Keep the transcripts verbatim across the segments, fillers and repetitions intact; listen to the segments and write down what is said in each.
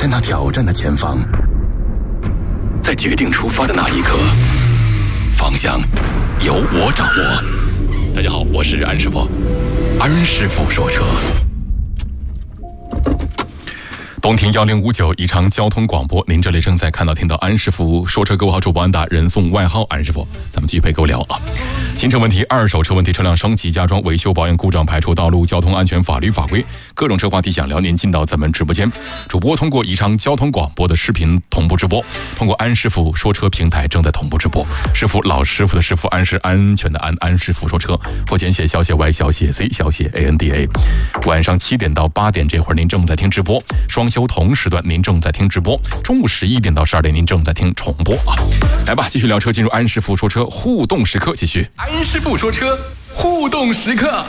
在那挑战的前方，在决定出发的那一刻，方向由我掌握。大家好，我是安师傅，安师傅说车。东庭幺零五九宜昌交通广播，您这里正在看到听到安师傅说车，各位好，主播安达，人送外号安师傅，咱们继续陪各位聊啊。新车问题、二手车问题、车辆升级加装、维修保养、故障排除、道路交通安全、法律法规，各种车话题想聊，您进到咱们直播间。主播通过宜昌交通广播的视频同步直播，通过安师傅说车平台正在同步直播。师傅老师傅的师傅，安是安全的安，安师傅说车，或简写小写 Y 小写 C 小写 A N D A。晚上七点到八点这会儿您正在听直播，双休同时段您正在听直播，中午十一点到十二点您正在听重播啊。来吧，继续聊车，进入安师傅说车互动时刻，继续。安师傅说车互动时刻，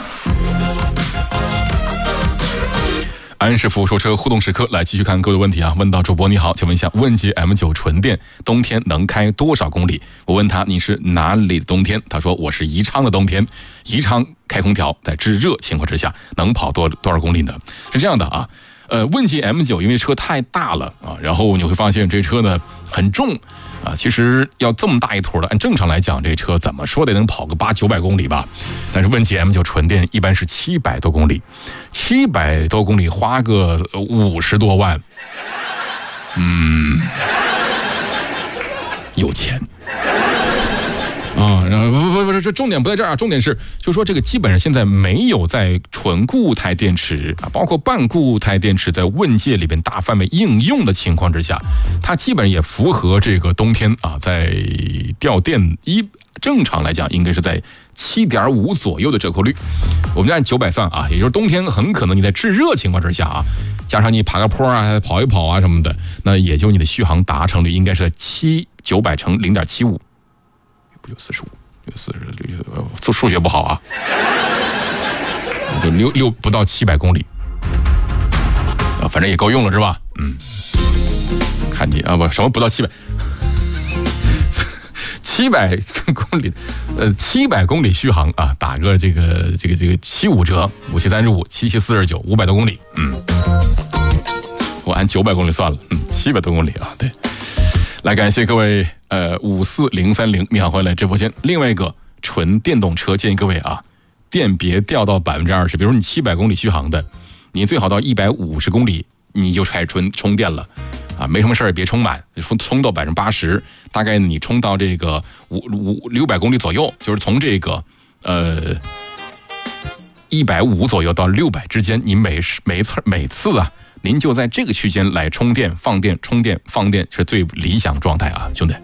安师傅说车互动时刻，来继续看各位的问题啊。问到主播你好，请问一下，问界 M 九 纯电冬天能开多少公里？我问他你是哪里的冬天，他说我是宜昌的冬天。宜昌开空调在制热情况之下能跑多多少公里呢？是这样的啊，呃，问界 M 九 因为车太大了啊，然后你会发现这车呢很重啊，其实要这么大一坨的，按正常来讲，这车怎么说得能跑个八九百公里吧？但是问界 M 九 纯电一般是七百多公里，七百多公里花个五十多万，嗯，有钱。啊，然后不不不不，这重点不在这儿啊，重点是就说这个基本上现在没有在纯固态电池啊，包括半固态电池在问界里边大范围应用的情况之下，它基本上也符合这个冬天啊，在掉电一正常来讲应该是在 七点五 左右的折扣率。我们按九百算啊，也就是冬天很可能你在制热情况之下啊，加上你爬个坡啊，跑一跑啊什么的，那也就你的续航达成率应该是七九百乘 零点七五。有四十五，有四十六，做数学不好啊，就六六不到七百公里，啊，反正也够用了是吧？嗯，看你啊，不什么不到七百，七百公里，呃，七百公里续航啊，打个这个这个这个七五折，五七三十五，七七四十九，五百多公里，嗯，我按九百公里算了，嗯，七百多公里啊，对。来感谢各位，呃，五四零三零，你好，欢迎来直播间。另外一个纯电动车，建议各位啊，电别掉到百分之二十，比如说你七百公里续航的，你最好到一百五十公里你就开始充充电了，啊，没什么事儿别充满，充充到百分之八十，大概你充到这个五五六百公里左右，就是从这个呃一百五左右到六百之间，你每每次每次啊。您就在这个区间来充电、放电、充电、放电是最理想状态啊，兄弟！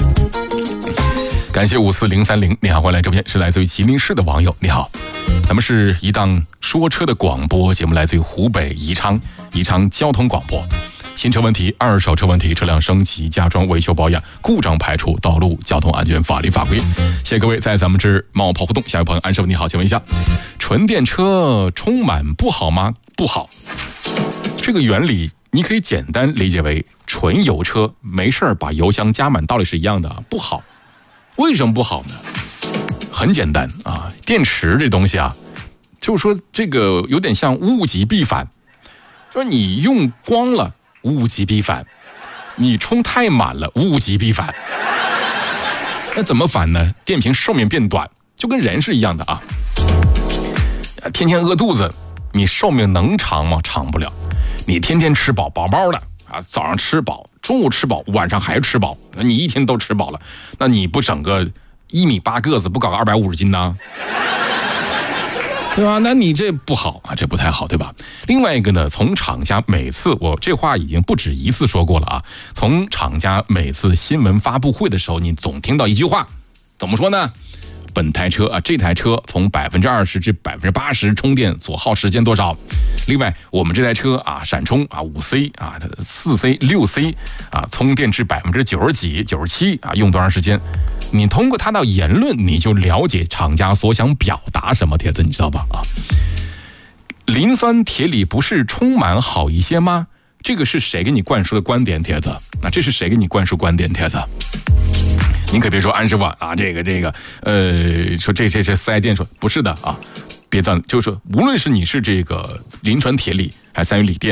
感谢五四零三零，你好，欢迎来这边是来自于吉林市的网友，你好，咱们是一档说车的广播节目，来自于湖北宜昌宜昌交通广播。新车问题、二手车问题、车辆升级、加装、维修保养、故障排除、道路交通安全、法律法规，谢谢各位在咱们这冒泡互动。下一位朋友安师傅你好，请问一下，纯电车充满不好吗？不好。这个原理你可以简单理解为纯油车没事儿把油箱加满，道理是一样的啊，不好。为什么不好呢？很简单啊，电池这东西啊，就是说这个有点像物极必反，说你用光了物极必反，你充太满了物极必反。那怎么反呢？电瓶寿命变短，就跟人是一样的啊。天天饿肚子，你寿命能长吗？长不了。你天天吃饱饱饱的啊，早上吃饱，中午吃饱，晚上还吃饱，你一天都吃饱了，那你不整个一米八个子，不搞个二百五十斤呢？对吧？那你这不好啊，这不太好，对吧？另外一个呢，从厂家每次，我这话已经不止一次说过了啊，从厂家每次新闻发布会的时候，你总听到一句话，怎么说呢？本台车啊，这台车从百分之二十至百分之八十充电所耗时间多少？另外，我们这台车啊，闪充啊，五 C 啊，四 C、六 C 啊，充电至百分之九十几、九十七啊，用多长时间？你通过它的言论，你就了解厂家所想表达什么。帖子你知道吧？啊，磷酸铁锂不是充满好一些吗？这个是谁给你灌输的观点？帖子，那这是谁给你灌输观点？帖子？您可别说安师傅啊，这个这个，呃，说这这这四 S 店说不是的啊，别赞，就是无论是你是这个磷酸铁锂还是三元锂电。